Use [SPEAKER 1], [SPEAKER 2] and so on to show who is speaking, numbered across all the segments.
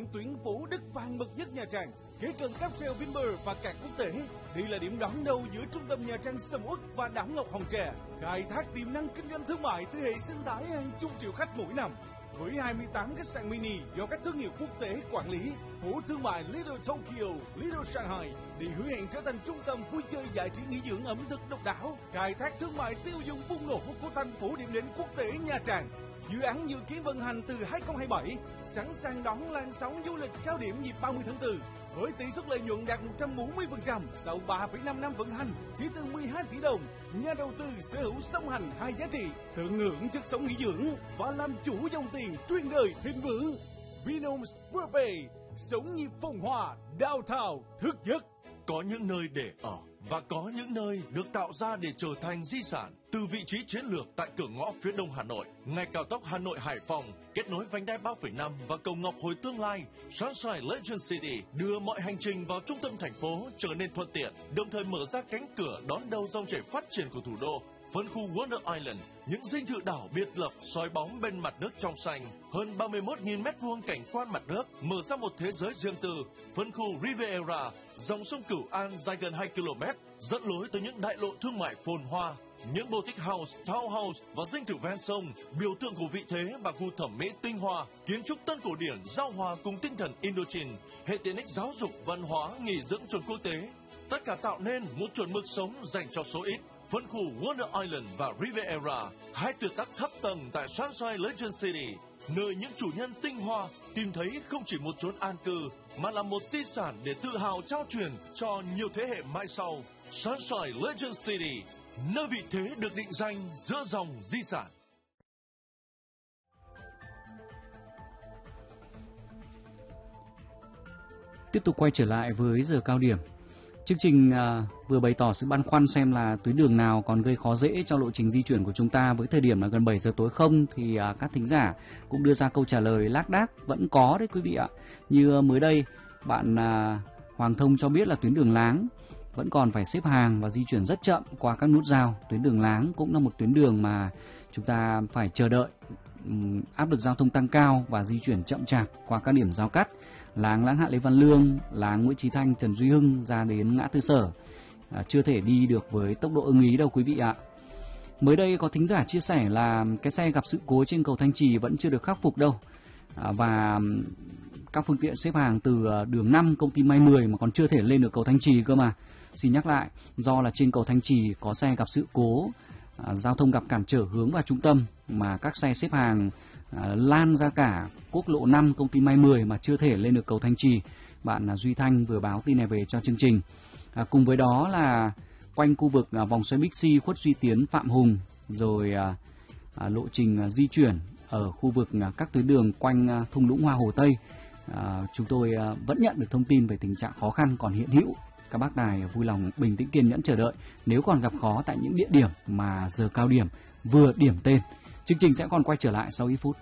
[SPEAKER 1] những tuyến phố đất vàng bậc nhất Nha Trang, kế cận cáp treo Vinpearl và cảng quốc tế. Đây là điểm đón đầu giữa trung tâm Nha Trang sầm uất và đảo ngọc Hòn Tre, khai thác tiềm năng kinh doanh thương mại từ hệ sinh thái hàng chục triệu khách mỗi năm. Với 28 khách sạn mini do các thương hiệu quốc tế quản lý, phố thương mại Little Tokyo, Little Shanghai đi hứa hẹn trở thành trung tâm vui chơi giải trí nghỉ dưỡng ẩm thực độc đáo, khai thác thương mại tiêu dùng bùng nổ của thành phố điểm đến quốc tế Nha Trang. Dự án dự kiến vận hành từ 2027, sẵn sàng đón làn sóng du lịch cao điểm dịp 30 tháng 4. Với tỷ suất lợi nhuận đạt 140% sau 3,5 năm vận hành, chỉ từ 12 tỷ đồng, nhà đầu tư sở hữu song hành hai giá trị, tận hưởng chất sống nghỉ dưỡng và làm chủ dòng tiền truyền đời thịnh vượng. Vinhomes Burbay, sống nhịp phồn hoa, downtown thức giấc.
[SPEAKER 2] Có những nơi để ở và có những nơi được tạo ra để trở thành di sản. Từ vị trí chiến lược tại cửa ngõ phía đông Hà Nội, ngay cao tốc Hà Nội Hải Phòng, kết nối vành đai 3,5 và cầu Ngọc Hồi tương lai, Sunshine Legend City đưa mọi hành trình vào trung tâm thành phố trở nên thuận tiện, đồng thời mở ra cánh cửa đón đầu dòng chảy phát triển của thủ đô. Phân khu Wonder Island, những dinh thự đảo biệt lập soi bóng bên mặt nước trong xanh, hơn 31.000 m2 cảnh quan mặt nước, mở ra một thế giới riêng tư. Phân khu Riviera, dòng sông Cửu An dài gần 2 km, dẫn lối tới những đại lộ thương mại phồn hoa. Những boutique house, townhouse và dinh thự ven sông, biểu tượng của vị thế và khu thẩm mỹ tinh hoa, kiến trúc tân cổ điển giao hòa cùng tinh thần Indochine, hệ tiện ích giáo dục, văn hóa, nghỉ dưỡng chuẩn quốc tế. Tất cả tạo nên một chuẩn mực sống dành cho số ít. Phân khu Wonder Island và Riviera, hai tuyệt tác thấp tầng tại Sunshine Legend City, nơi những chủ nhân tinh hoa tìm thấy không chỉ một chốn an cư, mà là một di sản để tự hào trao truyền cho nhiều thế hệ mai sau. Sunshine Legend City, nơi vị thế được định danh giữa dòng di sản.
[SPEAKER 3] Tiếp tục quay trở lại với giờ cao điểm. Chương trình vừa bày tỏ sự băn khoăn xem là tuyến đường nào còn gây khó dễ cho lộ trình di chuyển của chúng ta với thời điểm là gần 7 giờ tối không, thì các thính giả cũng đưa ra câu trả lời lác đác vẫn có đấy quý vị ạ. Như mới đây bạn Hoàng Thông cho biết là tuyến đường Láng vẫn còn phải xếp hàng và di chuyển rất chậm qua các nút giao. Tuyến đường Láng cũng là một tuyến đường mà chúng ta phải chờ đợi, áp lực giao thông tăng cao và di chuyển chậm chạp qua các điểm giao cắt. Láng Hạ Lê Văn Lương, Láng Nguyễn Chí Thanh, Trần Duy Hưng ra đến ngã tư Sở chưa thể đi được với tốc độ ưng ý đâu quý vị ạ. Mới đây có thính giả chia sẻ là cái xe gặp sự cố trên cầu Thanh Trì vẫn chưa được khắc phục đâu, và các phương tiện xếp hàng từ đường 5 công ty May 10 mà còn chưa thể lên được cầu Thanh Trì cơ mà. Xin nhắc lại, do là trên cầu Thanh Trì có xe gặp sự cố, giao thông gặp cản trở hướng vào trung tâm mà các xe xếp hàng lan ra cả quốc lộ 5 công ty May 10 mà chưa thể lên được cầu Thanh Trì. Bạn Duy Thanh vừa báo tin này về cho chương trình. Cùng với đó là quanh khu vực vòng xoay Bixi, Khuất Duy Tiến, Phạm Hùng, rồi lộ trình di chuyển ở khu vực các tuyến đường quanh thung lũng Hoa Hồ Tây. Chúng tôi vẫn nhận được thông tin về tình trạng khó khăn còn hiện hữu. Các bác tài vui lòng bình tĩnh kiên nhẫn chờ đợi nếu còn gặp khó tại những địa điểm mà giờ cao điểm vừa điểm tên. Chương trình sẽ còn quay trở lại sau ít phút.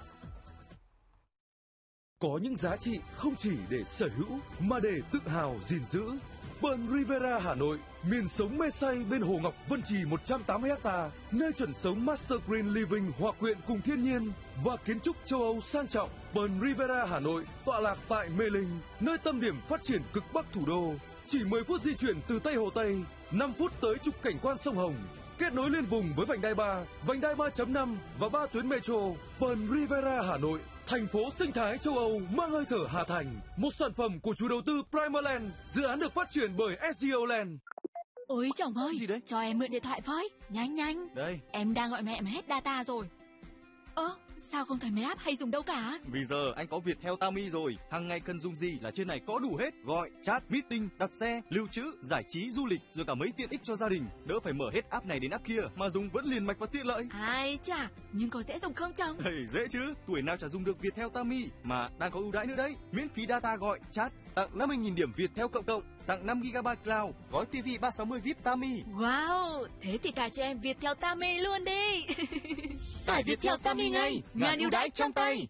[SPEAKER 4] Có những giá trị không chỉ để sở hữu mà để tự hào gìn giữ. Pearl Riviera Hà Nội, miền sống mê say bên Hồ Ngọc Vân Trì 180 ha, nơi chuẩn sống Master Green Living hòa quyện cùng thiên nhiên và kiến trúc châu Âu sang trọng. Pearl Riviera Hà Nội tọa lạc tại Mê Linh, nơi tâm điểm phát triển cực bắc thủ đô. Chỉ 10 phút di chuyển từ Tây Hồ Tây, 5 phút tới trục cảnh quan sông Hồng. Kết nối liên vùng với vành đai 3, vành đai 3.5 và 3 tuyến metro. Pearl Riviera Hà Nội, thành phố sinh thái châu Âu mang hơi thở Hà Thành. Một sản phẩm của chủ đầu tư Primaland, dự án được phát triển bởi SGO Land.
[SPEAKER 5] Ôi chồng ơi,
[SPEAKER 6] gì đấy?
[SPEAKER 5] cho em mượn điện thoại với, nhanh nhanh.
[SPEAKER 6] Đây.
[SPEAKER 5] Em đang gọi mẹ mà hết data rồi. Sao không thấy mấy app hay dùng đâu cả?
[SPEAKER 6] Vì giờ anh có Viettel Tami rồi, hàng ngày cần dùng gì là trên này có đủ hết. Gọi, chat, meeting, đặt xe, lưu trữ, giải trí, du lịch, rồi cả mấy tiện ích cho gia đình. Đỡ phải mở hết app này đến app kia mà dùng vẫn liền mạch và tiện lợi.
[SPEAKER 5] Ai chà, nhưng có dễ dùng không chồng?
[SPEAKER 6] Dễ chứ, tuổi nào chả dùng được Viettel Tami mà đang có ưu đãi nữa đấy. Miễn phí data gọi, chat, tặng 50.000 điểm Viettel cộng, tặng 5 GB cloud, gói TV 360 VIP Tami.
[SPEAKER 5] Wow, thế thì cài cho em Viettel Tami luôn đi.
[SPEAKER 6] Tải Viettel Tami ngay, ngàn ưu đãi trong tay.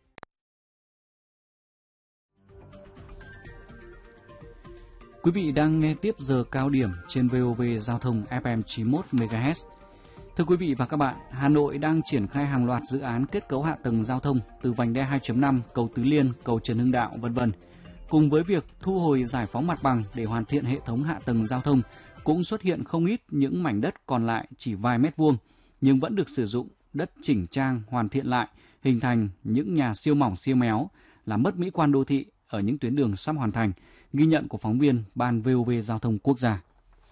[SPEAKER 3] Quý vị đang nghe tiếp giờ cao điểm trên VOV Giao thông FM 91 MHz. Thưa quý vị và các bạn, Hà Nội đang triển khai hàng loạt dự án kết cấu hạ tầng giao thông từ vành đai 2.5, cầu Tứ Liên, cầu Trần Hưng Đạo, v.v. Cùng với việc thu hồi giải phóng mặt bằng để hoàn thiện hệ thống hạ tầng giao thông, cũng xuất hiện không ít những mảnh đất còn lại chỉ vài mét vuông, nhưng vẫn được sử dụng đất chỉnh trang, hoàn thiện lại, hình thành những nhà siêu mỏng siêu méo, làm mất mỹ quan đô thị ở những tuyến đường sắp hoàn thành, ghi nhận của phóng viên Ban VOV Giao thông Quốc gia.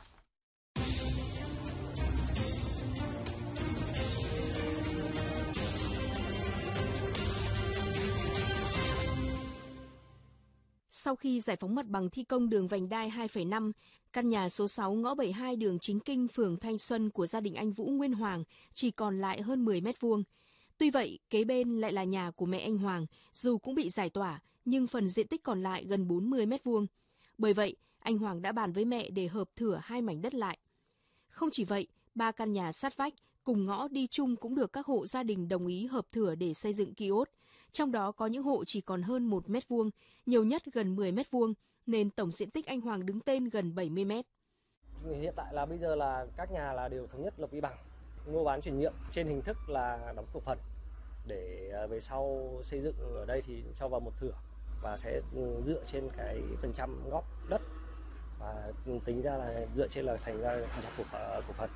[SPEAKER 7] Sau khi giải phóng mặt bằng thi công đường vành đai 2,5, căn nhà số 6 ngõ 72 đường Chính Kinh, phường Thanh Xuân của gia đình anh Vũ Nguyên Hoàng chỉ còn lại hơn 10 mét vuông. Tuy vậy, kế bên lại là nhà của mẹ anh Hoàng, dù cũng bị giải tỏa, nhưng phần diện tích còn lại gần 40 mét vuông. Bởi vậy, anh Hoàng đã bàn với mẹ để hợp thửa hai mảnh đất lại. Không chỉ vậy, 3 căn nhà sát vách cùng ngõ đi chung cũng được các hộ gia đình đồng ý hợp thửa để xây dựng kiosk. Trong đó có những hộ chỉ còn hơn 1 mét vuông, nhiều nhất gần 10 mét vuông, nên tổng diện tích anh Hoàng đứng tên gần 70 mét.
[SPEAKER 8] Hiện tại là bây giờ là các nhà là đều thống nhất lập vi bằng, mua bán chuyển nhượng trên hình thức là đóng cổ phần, để về sau xây dựng ở đây thì cho vào một thửa và sẽ dựa trên cái phần trăm góp đất và tính ra là dựa trên là thành ra phần trăm cổ phần.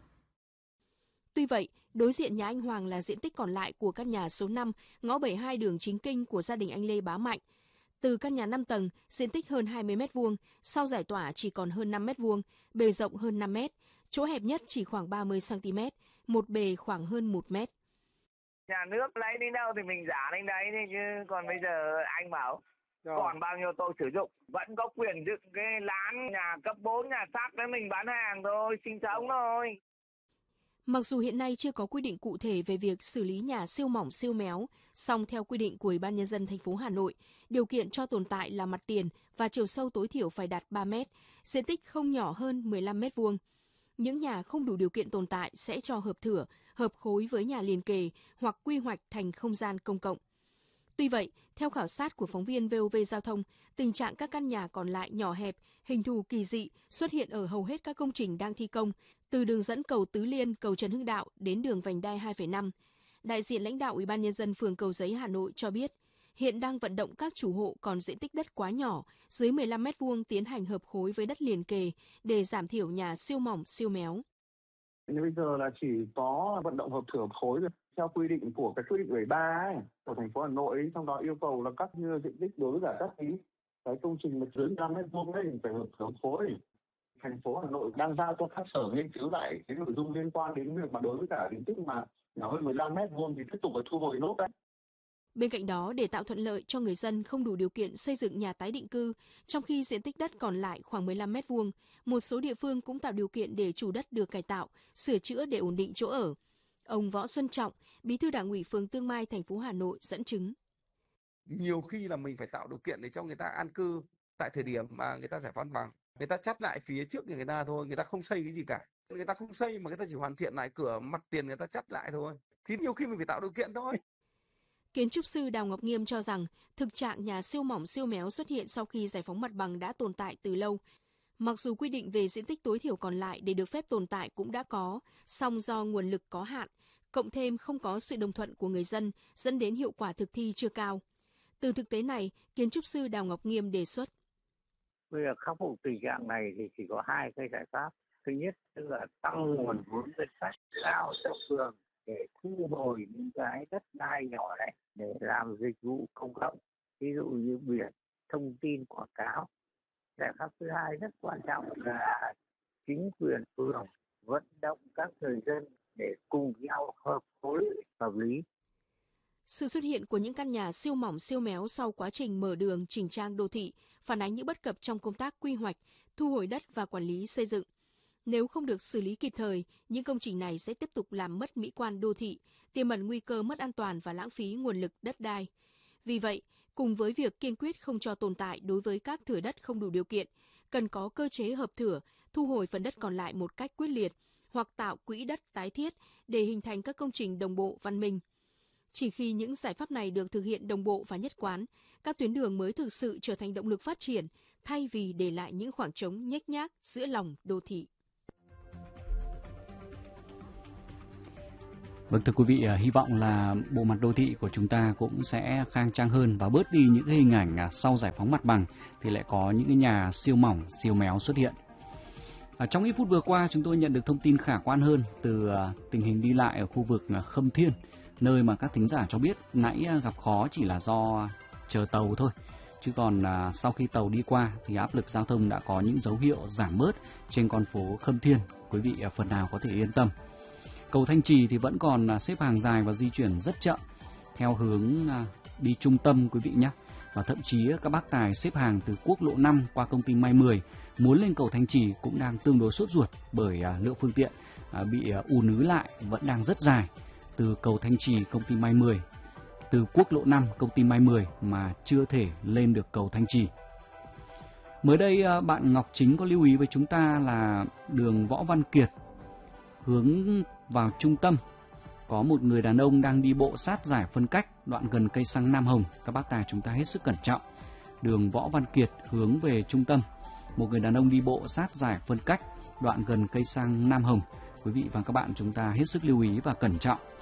[SPEAKER 7] Tuy vậy, đối diện nhà anh Hoàng là diện tích còn lại của căn nhà số 5, ngõ 72 đường Chính Kinh của gia đình anh Lê Bá Mạnh. Từ căn nhà 5 tầng, diện tích hơn 20 m2, sau giải tỏa chỉ còn hơn 5 m2, bề rộng hơn 5 m, chỗ hẹp nhất chỉ khoảng 30 cm, một bề khoảng hơn 1 m.
[SPEAKER 9] Nhà nước lấy đến đâu thì mình giả đến đấy thôi, chứ còn bây giờ anh bảo còn bao nhiêu tôi sử dụng, vẫn có quyền dựng cái lán nhà cấp 4, nhà sát với mình bán hàng thôi, sinh sống thôi.
[SPEAKER 7] Mặc dù hiện nay chưa có quy định cụ thể về việc xử lý nhà siêu mỏng siêu méo, song theo quy định của Ủy ban Nhân dân thành phố Hà Nội, điều kiện cho tồn tại là mặt tiền và chiều sâu tối thiểu phải đạt 3 mét, diện tích không nhỏ hơn 15 mét vuông. Những nhà không đủ điều kiện tồn tại sẽ cho hợp thửa, hợp khối với nhà liền kề hoặc quy hoạch thành không gian công cộng. Tuy vậy, theo khảo sát của phóng viên VOV Giao thông, tình trạng các căn nhà còn lại nhỏ hẹp, hình thù kỳ dị xuất hiện ở hầu hết các công trình đang thi công, từ đường dẫn cầu Tứ Liên, cầu Trần Hưng Đạo đến đường vành đai 2,5. Đại diện lãnh đạo Ủy ban Nhân dân phường Cầu Giấy, Hà Nội cho biết, hiện đang vận động các chủ hộ còn diện tích đất quá nhỏ, dưới 15 m2 tiến hành hợp khối với đất liền kề để giảm thiểu nhà siêu mỏng siêu méo.
[SPEAKER 10] Bây giờ là chỉ có vận động hợp thửa khối theo quy định của cái quy định 73 của thành phố Hà Nội, trong đó yêu cầu là các diện tích đối với cả các cái công trình mà dưới 5 m2 ấy phải hợp thửa khối. Thành phố Hà Nội đang giao cho các sở nghiên cứu lại cái nội dung liên quan đến việc mà đối với cả diện tích mà nhỏ hơn 15 m2 thì tiếp tục phải thu hồi nốt đấy.
[SPEAKER 7] Bên cạnh đó, để tạo thuận lợi cho người dân không đủ điều kiện xây dựng nhà tái định cư, trong khi diện tích đất còn lại khoảng 15 m2, một số địa phương cũng tạo điều kiện để chủ đất được cải tạo, sửa chữa để ổn định chỗ ở. Ông Võ Xuân Trọng, Bí thư Đảng ủy phường Tương Mai, thành phố Hà Nội dẫn chứng.
[SPEAKER 11] Nhiều khi là mình phải tạo điều kiện để cho người ta an cư tại thời điểm mà người ta giải phóng bằng. Người ta chắt lại phía trước nhà người ta thôi, người ta không xây cái gì cả. Người ta không xây mà người ta chỉ hoàn thiện lại cửa mặt tiền người ta chắt lại thôi. Thì nhiều khi mình phải tạo điều kiện thôi.
[SPEAKER 7] Kiến trúc sư Đào Ngọc Nghiêm cho rằng thực trạng nhà siêu mỏng siêu méo xuất hiện sau khi giải phóng mặt bằng đã tồn tại từ lâu. Mặc dù quy định về diện tích tối thiểu còn lại để được phép tồn tại cũng đã có, song do nguồn lực có hạn, cộng thêm không có sự đồng thuận của người dân dẫn đến hiệu quả thực thi chưa cao. Từ thực tế này, kiến trúc sư Đào Ngọc Nghiêm đề xuất.
[SPEAKER 9] Bây giờ khắc phục tình trạng này thì chỉ có hai cái giải pháp. Thứ nhất là tăng nguồn vốn ngân sách giao cho phường để thu hồi những cái đất đai nhỏ này để làm dịch vụ công cộng, ví dụ như biển, thông tin, quảng cáo. Giải pháp thứ hai rất quan trọng là chính quyền phường vận động các người dân để cùng nhau hợp khối hợp lý.
[SPEAKER 7] Sự xuất hiện của những căn nhà siêu mỏng siêu méo sau quá trình mở đường chỉnh trang đô thị phản ánh những bất cập trong công tác quy hoạch, thu hồi đất và quản lý xây dựng. Nếu không được xử lý kịp thời, những công trình này sẽ tiếp tục làm mất mỹ quan đô thị, tiềm ẩn nguy cơ mất an toàn và lãng phí nguồn lực đất đai. Vì vậy, cùng với việc kiên quyết không cho tồn tại đối với các thửa đất không đủ điều kiện, cần có cơ chế hợp thửa, thu hồi phần đất còn lại một cách quyết liệt, hoặc tạo quỹ đất tái thiết để hình thành các công trình đồng bộ văn minh. Chỉ khi những giải pháp này được thực hiện đồng bộ và nhất quán, các tuyến đường mới thực sự trở thành động lực phát triển, thay vì để lại những khoảng trống nhếch nhác giữa lòng đô thị.
[SPEAKER 3] Vâng, thưa quý vị, hy vọng là bộ mặt đô thị của chúng ta cũng sẽ khang trang hơn và bớt đi những cái hình ảnh sau giải phóng mặt bằng thì lại có những cái nhà siêu mỏng, siêu méo xuất hiện. Trong ít phút vừa qua, chúng tôi nhận được thông tin khả quan hơn từ tình hình đi lại ở khu vực Khâm Thiên, nơi mà các thính giả cho biết nãy gặp khó chỉ là do chờ tàu thôi. Chứ còn sau khi tàu đi qua thì áp lực giao thông đã có những dấu hiệu giảm bớt trên con phố Khâm Thiên. Quý vị phần nào có thể yên tâm. Cầu Thanh Trì thì vẫn còn xếp hàng dài và di chuyển rất chậm theo hướng đi trung tâm quý vị nhé. Và thậm chí các bác tài xếp hàng từ quốc lộ 5 qua công ty May 10 muốn lên cầu Thanh Trì cũng đang tương đối sốt ruột bởi lượng phương tiện bị ùn ứ lại vẫn đang rất dài từ cầu Thanh Trì công ty May 10, từ quốc lộ 5 công ty May 10 mà chưa thể lên được cầu Thanh Trì. Mới đây bạn Ngọc Chính có lưu ý với chúng ta là đường Võ Văn Kiệt hướng vào trung tâm có một người đàn ông đang đi bộ sát giải phân cách đoạn gần cây xăng Nam Hồng. Các bác tài chúng ta hết sức cẩn trọng. Đường Võ Văn Kiệt hướng về trung tâm, một người đàn ông đi bộ sát giải phân cách đoạn gần cây xăng Nam Hồng. Quý vị và các bạn chúng ta hết sức lưu ý và cẩn trọng.